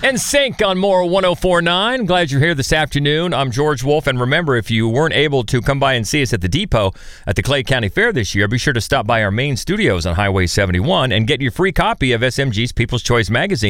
And Sync on More 104.9. Glad you're here this afternoon. I'm George Wolf. And remember, if you weren't able to come by and see us at the depot at the Clay County Fair this year, be sure to stop by our main studios on Highway 71 and get your free copy of SMG's People's Choice magazine.